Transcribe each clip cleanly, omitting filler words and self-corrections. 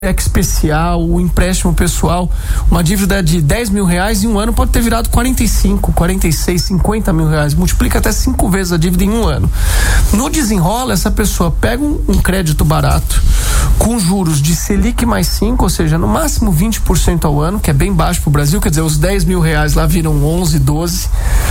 especial, o empréstimo pessoal, uma dívida de R$10 mil em um ano pode ter virado 45, 46, R$50 mil, multiplica até 5 vezes a dívida em um ano. No Desenrola, essa pessoa pega um crédito barato com juros de Selic mais 5, ou seja, no máximo 20% ao ano, que é bem baixo para o Brasil, quer dizer, os R$10 mil lá viram 11, 12,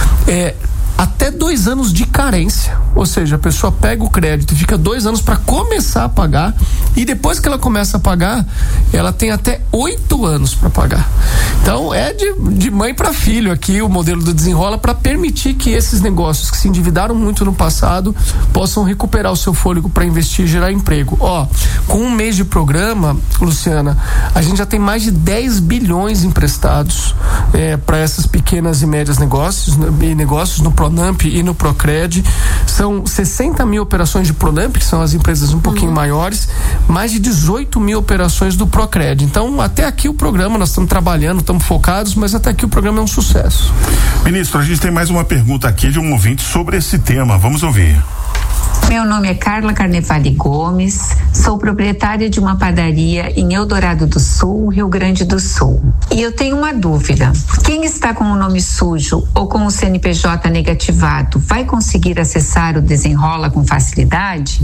até 2 anos de carência, ou seja, a pessoa pega o crédito e fica 2 anos para começar a pagar, e depois que ela começa a pagar, ela tem até 8 anos para pagar. Então é de mãe para filho aqui o modelo do Desenrola, para permitir que esses negócios que se endividaram muito no passado possam recuperar o seu fôlego para investir e gerar emprego. Com um mês de programa, Luciana, a gente já tem mais de 10 bilhões emprestados para essas pequenas e médias negócios no Pronamp e no Procred. São 60 mil operações de Pronamp, que são as empresas um pouquinho maiores, mais de 18 mil operações do Procred. Então, até aqui o programa, nós estamos trabalhando, estamos focados, mas até aqui o programa é um sucesso. Ministro, a gente tem mais uma pergunta aqui de um ouvinte sobre esse tema. Vamos ouvir. Meu nome é Carla Carnevale Gomes, sou proprietária de uma padaria em Eldorado do Sul, Rio Grande do Sul. E eu tenho uma dúvida: quem está com o nome sujo ou com o CNPJ negativado vai conseguir acessar o Desenrola com facilidade?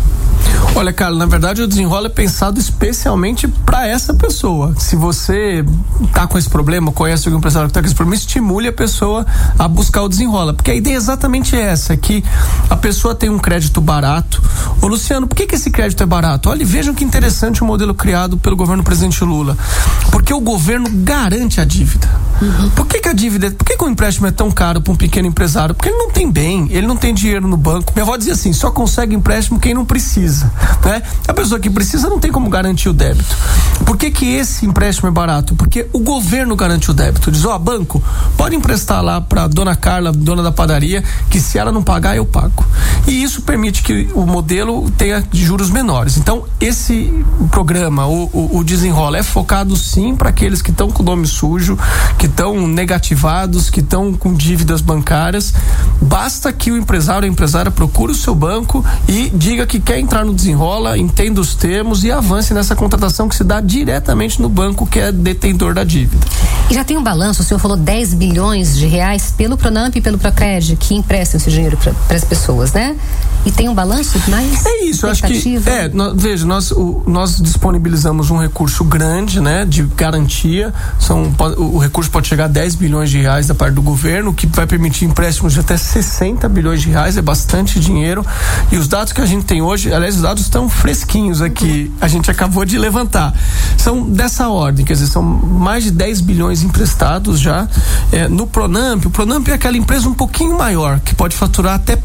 Olha, Carla, na verdade o Desenrola é pensado especialmente para essa pessoa. Se você tá com esse problema, conhece algum empresário que tá com esse problema, estimule a pessoa a buscar o Desenrola, porque a ideia é exatamente essa, que a pessoa tem um crédito barato. Ô Luciano, por que esse crédito é barato? Olha, vejam que interessante o modelo criado pelo governo presidente Lula, porque o governo garante a dívida. Por que o empréstimo é tão caro para um pequeno empresário? Porque ele não tem bem, ele não tem dinheiro no banco. Minha avó dizia assim: só consegue empréstimo quem não precisa, né? A pessoa que precisa não tem como garantir o débito. Por que esse empréstimo é barato? Porque o governo garante o débito. Diz: banco, pode emprestar lá para dona Carla, dona da padaria, que se ela não pagar, eu pago. E isso permite que o modelo tenha juros menores. Então, esse programa, o Desenrola, é focado sim para aqueles que estão com o nome sujo, que estão negativados, que estão com dívidas bancárias. Basta que o empresário ou a empresária procure o seu banco e diga que quer entrar no Desenrola, entenda os termos e avance nessa contratação que se dá diretamente no banco que é detentor da dívida. E já tem um balanço, o senhor falou R$10 bilhões pelo Pronamp e pelo Procred, que emprestam esse dinheiro para as pessoas, né? E tem um balanço mais? É isso, eu acho que veja, nós disponibilizamos um recurso grande, né, de garantia. O recurso pode chegar a R$10 bilhões da parte do governo, que vai permitir empréstimos de até R$60 bilhões, é bastante dinheiro. E os dados que a gente tem hoje, aliás, os dados estão fresquinhos aqui, a gente acabou de levantar, são dessa ordem, quer dizer, são mais de 10 bilhões emprestados já. No Pronamp, o Pronamp é aquela empresa um pouquinho maior, que pode faturar até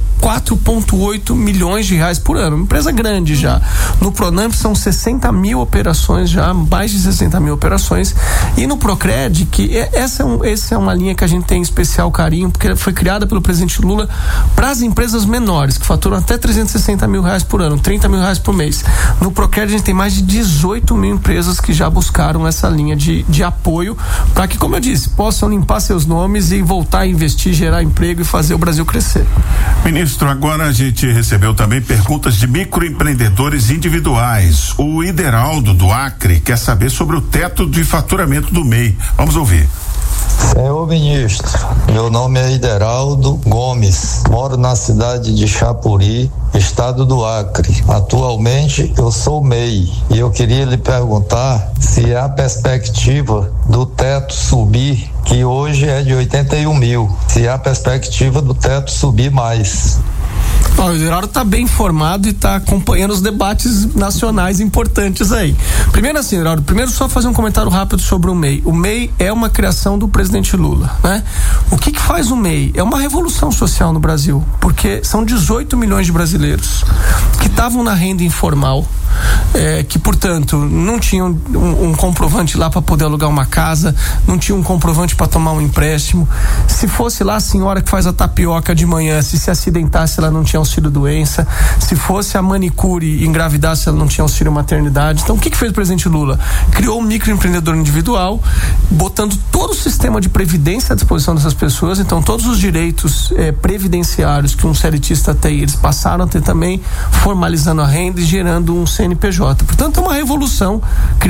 4,8 milhões de reais por ano, uma empresa grande já. No Pronamp são 60 mil operações já, mais de 60 mil operações. E no Procred, que essa é uma linha que a gente tem especial carinho, porque foi criada pelo presidente Lula para as empresas menores, que faturam até 360 mil reais por ano, 30 mil reais por mês. No Procred a gente tem mais de 18 mil empresas que já buscaram essa linha de apoio, para que, como eu disse, possam limpar seus nomes e voltar a investir, gerar emprego e fazer o Brasil crescer. Ministro, agora a gente recebeu também perguntas de microempreendedores individuais. O Ideraldo do Acre quer saber sobre o teto de faturamento do MEI. Vamos ouvir. Senhor ministro, meu nome é Ideraldo Gomes, moro na cidade de Chapuri, estado do Acre. Atualmente eu sou MEI e eu queria lhe perguntar se há perspectiva do teto subir, que hoje é de 81 mil, se há perspectiva do teto subir mais. O Geraldo está bem informado e está acompanhando os debates nacionais importantes aí. Primeiro assim, Geraldo, só fazer um comentário rápido sobre o MEI. O MEI é uma criação do presidente Lula, né? O que faz o MEI? É uma revolução social no Brasil, porque são 18 milhões de brasileiros que estavam na renda informal, que portanto não tinham um comprovante lá para poder alugar uma casa, não tinha um comprovante para tomar um empréstimo. Se fosse lá a senhora que faz a tapioca de manhã, se acidentasse, ela não tinha auxílio doença. Se fosse a manicure e engravidasse, ela não tinha auxílio maternidade. Então, o que fez o presidente Lula? Criou um microempreendedor individual, botando todo o sistema de previdência à disposição dessas pessoas. Então, todos os direitos previdenciários que um CLTista tem, eles passaram a ter também, formalizando a renda e gerando um CNPJ. Portanto, é uma revolução.